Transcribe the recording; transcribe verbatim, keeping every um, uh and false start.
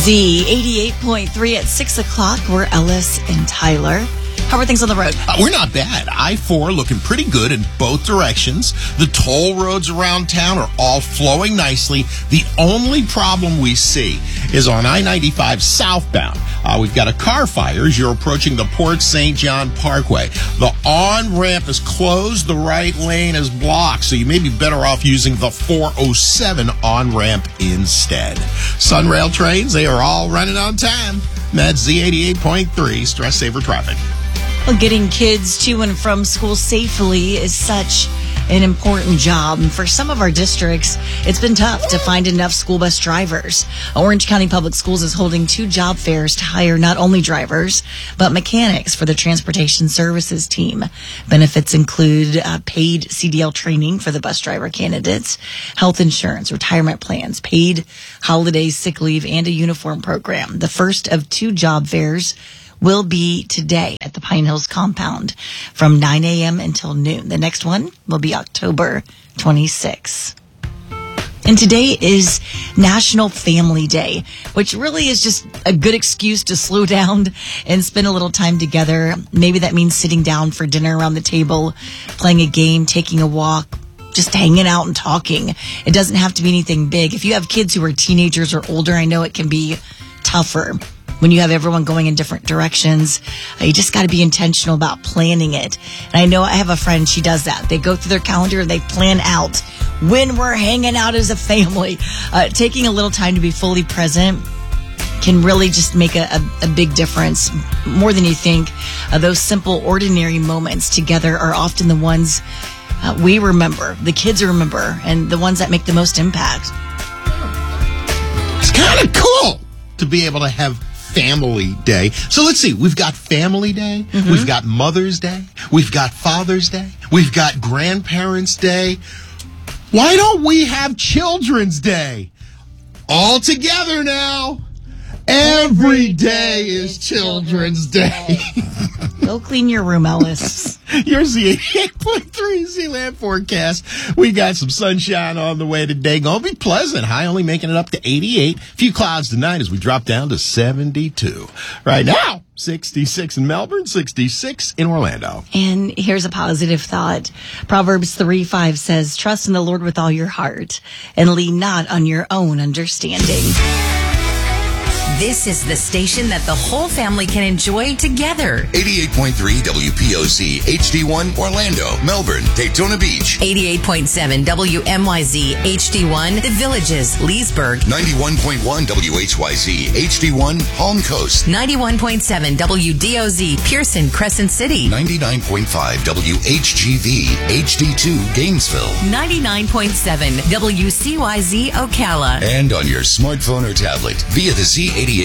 Z eighty-eight point three at six o'clock. We're Ellis and Tyler. How are things on the road? Uh, we're not bad. I four looking pretty good in both directions. The toll roads around town are all flowing nicely. The only problem we see is on I ninety-five southbound. Uh, we've got a car fire as you're approaching the Port Saint John Parkway. The on-ramp is closed. The right lane is blocked, so you may be better off using the four oh seven on-ramp instead. Sunrail trains, they are all running on time. That's Z eighty-eight point three, Stress Saver Traffic. Well, getting kids to and from school safely is such an important job. And for some of our districts, it's been tough to find enough school bus drivers. Orange County Public Schools is holding two job fairs to hire not only drivers, but mechanics for the transportation services team. Benefits include uh, paid C D L training for the bus driver candidates, health insurance, retirement plans, paid holiday sick leave, and a uniform program. The first of two job fairs will be today at the Pine Hills compound from nine a.m. until noon. The next one will be October twenty-sixth. And today is National Family Day, which really is just a good excuse to slow down and spend a little time together. Maybe that means sitting down for dinner around the table, playing a game, taking a walk, just hanging out and talking. It doesn't have to be anything big. If you have kids who are teenagers or older, I know it can be tougher when you have everyone going in different directions. Uh, you just got to be intentional about planning it. And I know I have a friend, she does that. They go through their calendar and they plan out when we're hanging out as a family. Uh, taking a little time to be fully present can really just make a, a, a big difference, more than you think. Uh, those simple, ordinary moments together are often the ones uh, we remember, the kids remember, and the ones that make the most impact. It's kind of cool to be able to have Family Day. So let's see. We've got Family Day. Mm-hmm. We've got Mother's Day. We've got Father's Day. We've got Grandparents' Day. Why don't we have Children's Day? All together now. Every day is Children's Day. Go clean your room, Ellis. Your Z eighty-eight point three Z-Land forecast. We got some sunshine on the way today. Gonna be pleasant. High only making it up to eighty-eight. Few clouds tonight as we drop down to seventy-two. Right now, sixty-six in Melbourne, sixty-six in Orlando. And here's a positive thought. Proverbs three five says, trust in the Lord with all your heart and lean not on your own understanding. This is the station that the whole family can enjoy together. eighty-eight point three W P O Z H D one Orlando, Melbourne, Daytona Beach. eighty-eight point seven W M Y Z H D one The Villages, Leesburg. ninety-one point one W H Y Z H D one Palm Coast. ninety-one point seven W D O Z Pearson, Crescent City. ninety-nine point five W H G V H D two Gainesville. ninety-nine point seven W C Y Z Ocala. And on your smartphone or tablet via the Z eighty-eight